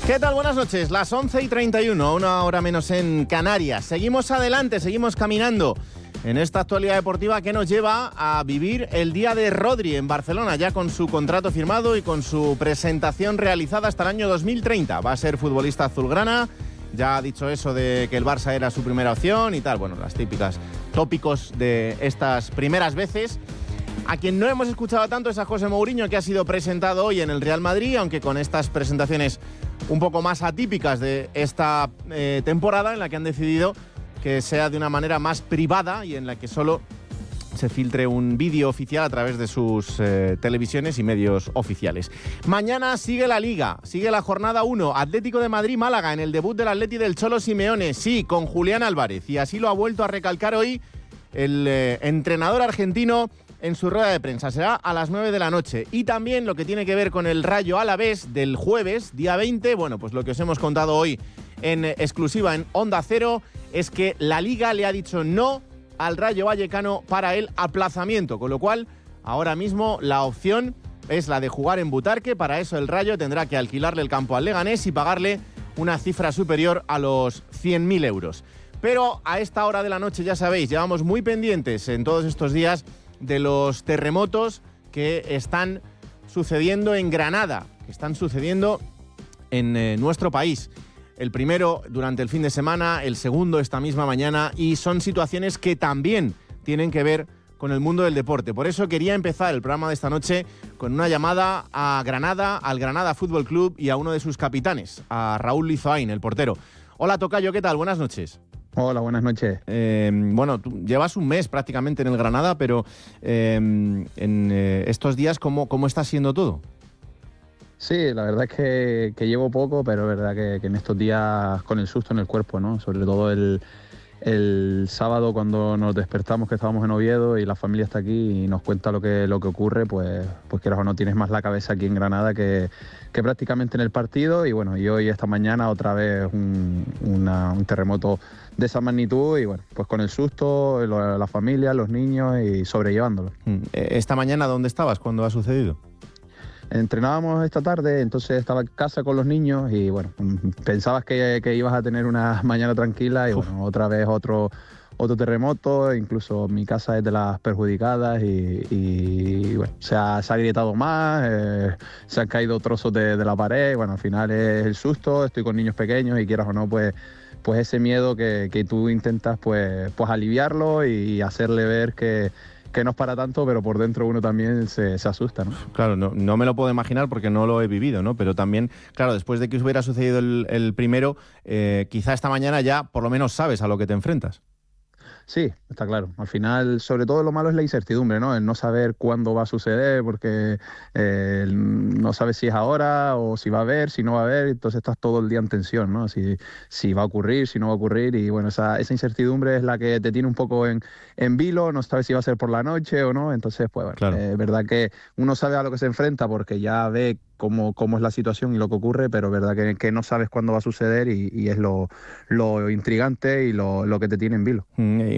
¿Qué tal? Buenas noches, las 11:31, una hora menos en Canarias. Seguimos adelante, seguimos caminando en esta actualidad deportiva que nos lleva a vivir el día de Rodri en Barcelona, ya con su contrato firmado y con su presentación realizada hasta el año 2030. Va a ser futbolista azulgrana, ya ha dicho eso de que el Barça era su primera opción y tal, bueno, las típicas tópicos de estas primeras veces. A quien no hemos escuchado tanto es a José Mourinho, que ha sido presentado hoy en el Real Madrid, aunque con estas presentaciones un poco más atípicas de esta temporada, en la que han decidido que sea de una manera más privada y en la que solo se filtre un vídeo oficial a través de sus televisiones y medios oficiales. Mañana sigue la Liga, sigue la jornada 1, Atlético de Madrid-Málaga, en el debut del Atleti del Cholo Simeone, sí, con Julián Álvarez, y así lo ha vuelto a recalcar hoy el entrenador argentino en su rueda de prensa. Será a las 9 de la noche. Y también lo que tiene que ver con el Rayo Alavés del jueves, día 20, bueno, pues lo que os hemos contado hoy en exclusiva en Onda Cero es que la Liga le ha dicho no al Rayo Vallecano para el aplazamiento, con lo cual ahora mismo la opción es la de jugar en Butarque. Para eso el Rayo tendrá que alquilarle el campo al Leganés y pagarle una cifra superior a los 100.000 euros. Pero a esta hora de la noche, ya sabéis, llevamos muy pendientes en todos estos días de los terremotos que están sucediendo en Granada, que están sucediendo en nuestro país. El primero durante el fin de semana, el segundo esta misma mañana, y son situaciones que también tienen que ver con el mundo del deporte. Por eso quería empezar el programa de esta noche con una llamada a Granada, al Granada Fútbol Club y a uno de sus capitanes, a Raúl Lizoain, el portero. Hola, tocayo, ¿qué tal? Buenas noches. Hola, buenas noches. Bueno, tú llevas un mes prácticamente en el Granada, pero en estos días, ¿cómo está siendo todo? Sí, la verdad es que llevo poco, pero es verdad que en estos días con el susto en el cuerpo, ¿no? Sobre todo el sábado cuando nos despertamos, que estábamos en Oviedo y la familia está aquí y nos cuenta lo que ocurre, pues quieras o no, tienes más la cabeza aquí en Granada que prácticamente en el partido. Y bueno, y hoy esta mañana otra vez un terremoto de esa magnitud y bueno, pues con el susto, la familia, los niños y sobrellevándolo. ¿Esta mañana dónde estabas cuando ha sucedido? Entrenábamos esta tarde, entonces estaba en casa con los niños y bueno, pensabas que ibas a tener una mañana tranquila y bueno, otra vez otro terremoto, incluso mi casa es de las perjudicadas y bueno, se ha agrietado más, se han caído trozos de la pared, bueno, al final es el susto, estoy con niños pequeños y quieras o no, pues ese miedo que tú intentas pues aliviarlo y hacerle ver que no es para tanto, pero por dentro uno también se asusta, ¿no? Claro, no me lo puedo imaginar porque no lo he vivido, ¿no? Pero también, claro, después de que hubiera sucedido el primero, quizá esta mañana ya por lo menos sabes a lo que te enfrentas. Sí, está claro. Al final, sobre todo lo malo es la incertidumbre, ¿no? El no saber cuándo va a suceder, porque no sabes si es ahora o si va a haber, si no va a haber, entonces estás todo el día en tensión, ¿no? Si va a ocurrir, si no va a ocurrir, y bueno, esa incertidumbre es la que te tiene un poco en vilo, no sabes si va a ser por la noche o no, entonces, pues bueno, claro. Es verdad que uno sabe a lo que se enfrenta porque ya ve cómo es la situación y lo que ocurre, pero es verdad que no sabes cuándo va a suceder y es lo intrigante y lo que te tiene en vilo.